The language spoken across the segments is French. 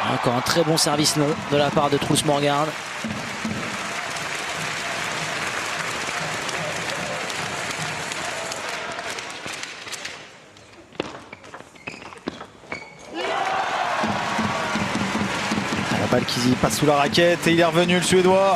Encore un très bon service long de la part de Truls Morgard. La balle qui passe sous la raquette et il est revenu le Suédois.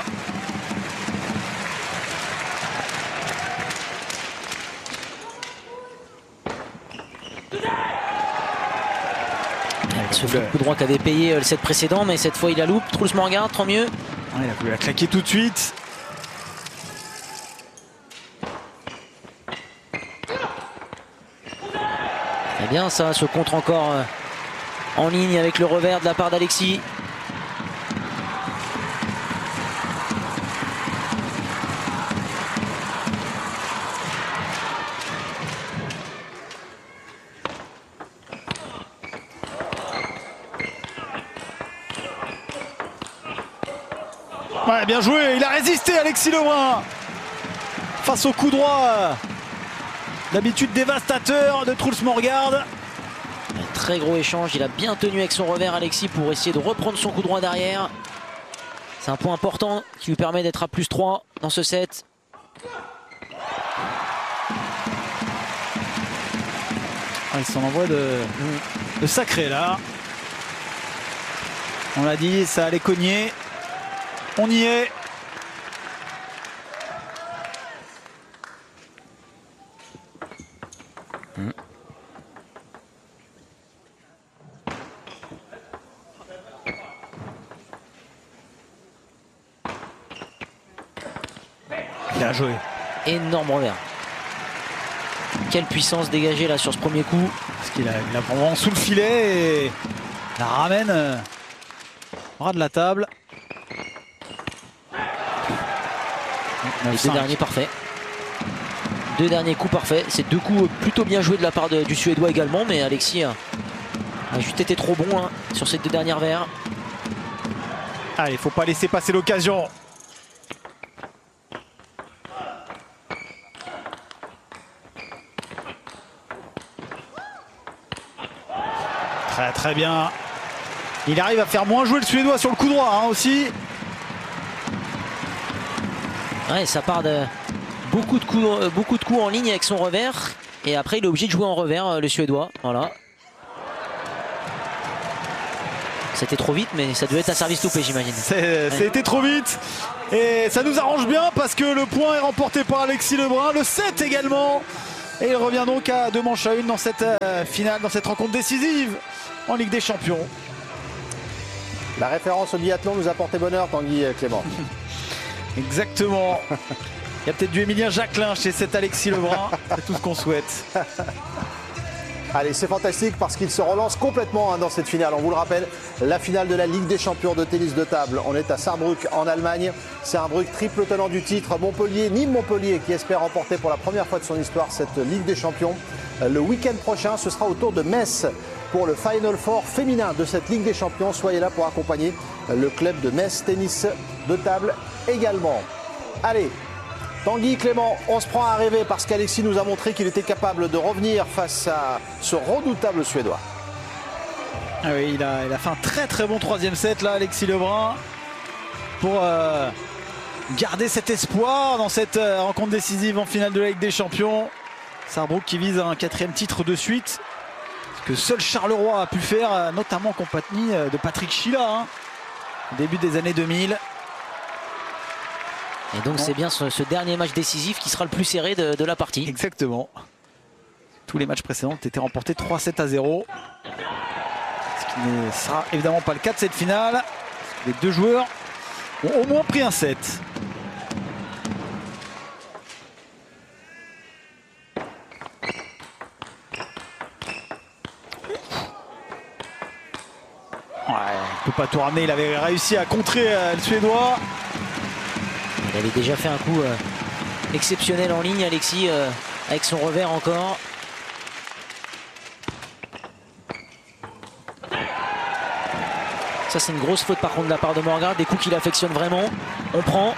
Ce coup droit qu'avait payé le set précédent, mais cette fois il la loupe. Truls Morgard, tant mieux. Il a voulu la claquer tout de suite. C'est bien ça, ce contre encore en ligne avec le revers de la part d'Alexis. Ouais, bien joué, il a résisté Alexis Lebrun face au coup droit d'habitude dévastateur de Truls Morgard. Un très gros échange, il a bien tenu avec son revers Alexis pour essayer de reprendre son coup droit derrière. C'est un point important qui lui permet d'être à +3 dans ce set. Il s'en envoie de sacré là. On l'a dit, ça allait cogner. On y est. Bien joué. Énorme revers. Quelle puissance dégagée là sur ce premier coup. Parce qu'il a vraiment sous le filet et la ramène au ras de la table. Les deux derniers parfaits. Deux derniers coups parfaits. C'est deux coups plutôt bien joués de la part du Suédois également, mais Alexis a juste été trop bon hein, sur ces deux dernières verres. Allez, il ne faut pas laisser passer l'occasion. Très très bien. Il arrive à faire moins jouer le Suédois sur le coup droit hein, aussi. Ouais, ça part de beaucoup de coups en ligne avec son revers. Et après, il est obligé de jouer en revers, le Suédois. Voilà. C'était trop vite, mais ça devait être un service loupé, j'imagine. C'était trop vite. Et ça nous arrange bien parce que le point est remporté par Alexis Lebrun. Le 7 également. Et il revient donc à 2-1 dans cette finale, dans cette rencontre décisive en Ligue des Champions. La référence au biathlon nous a porté bonheur, Tanguy Clément. Exactement. Il y a peut-être du Émilien Jacquelin chez cet Alexis Lebrun. C'est tout ce qu'on souhaite. Allez, c'est fantastique parce qu'il se relance complètement hein, dans cette finale. On vous le rappelle, la finale de la Ligue des Champions de tennis de table. On est à Saarbrück en Allemagne. Saarbrück, triple tenant du titre. Montpellier, Nîmes-Montpellier qui espère remporter pour la première fois de son histoire cette Ligue des Champions. Le week-end prochain, ce sera au tour de Metz pour le Final Four féminin de cette Ligue des Champions. Soyez là pour accompagner le club de Metz tennis de table également. Allez, Tanguy Clément, on se prend à rêver parce qu'Alexis nous a montré qu'il était capable de revenir face à ce redoutable Suédois. Ah oui, il a fait un très très bon troisième set là, Alexis Lebrun, pour garder cet espoir dans cette rencontre décisive en finale de la Ligue des Champions. Saarbrück qui vise un 4e titre de suite, ce que seul Charleroi a pu faire, notamment en compagnie de Patrick Schiela, hein, au début des années 2000. Et donc c'est bien ce dernier match décisif qui sera le plus serré de la partie. Exactement. Tous les matchs précédents ont été remportés 3-7-0. Ce qui ne sera évidemment pas le cas de cette finale. Les deux joueurs ont au moins pris un set. Ouais, il ne peut pas tout ramener. Il avait réussi à contrer le Suédois. Il avait déjà fait un coup exceptionnel en ligne, Alexis, avec son revers encore. Ça, c'est une grosse faute par contre de la part de Morgard. Des coups qu'il affectionne vraiment. On prend.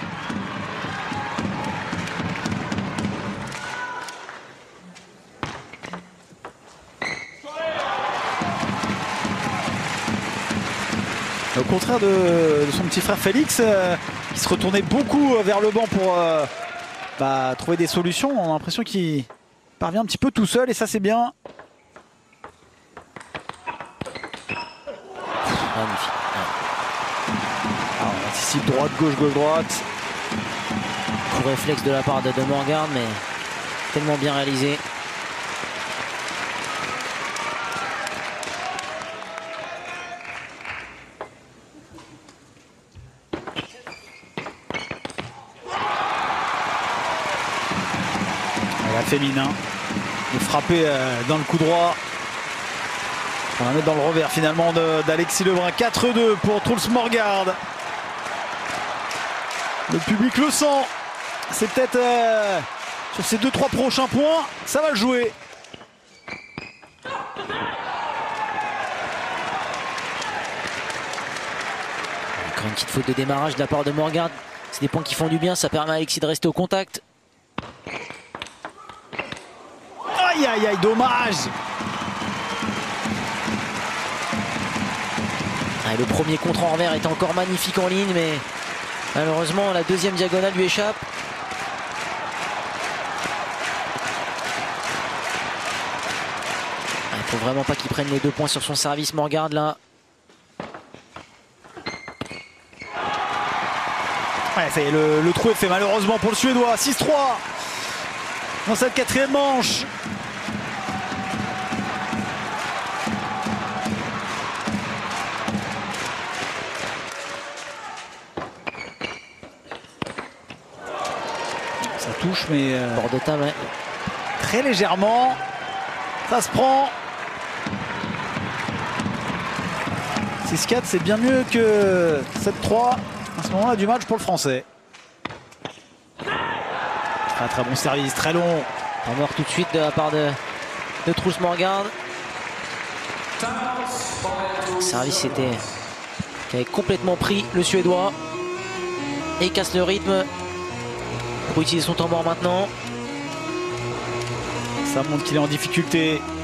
Au contraire de son petit frère Félix, qui se retournait beaucoup vers le banc pour trouver des solutions. On a l'impression qu'il parvient un petit peu tout seul et ça c'est bien. Magnifique. Alors, on anticipe droite, gauche, gauche, droite. Coup réflexe de la part de Morgan, mais tellement bien réalisé. La féminin de frapper dans le coup droit. On va mettre dans le revers finalement d'Alexis Lebrun. 4-2 pour Truls Morgard. Le public le sent. C'est peut-être sur ces 2-3 prochains points, ça va le jouer. Encore une petite faute de démarrage de la part de Morgard. C'est des points qui font du bien, ça permet à Alexis de rester au contact. Aïe aïe aïe, dommage. Le premier contre en revers est encore magnifique en ligne, mais malheureusement la deuxième diagonale lui échappe. Il faut vraiment pas qu'il prenne les 2 points sur son service, Morgard là. Ouais, ça y est, le trou est fait malheureusement pour le Suédois. 6-3 dans cette 4e manche. Ça touche, mais Bord de table, ouais. Très légèrement. Ça se prend. 6-4, c'est bien mieux que 7-3 à ce moment-là du match pour le Français. Très très bon service, très long. On meurt tout de suite de la part de Truls Morgard. Service qui avait complètement pris le Suédois et casse le rythme pour utiliser son temps mort maintenant. Ça montre qu'il est en difficulté.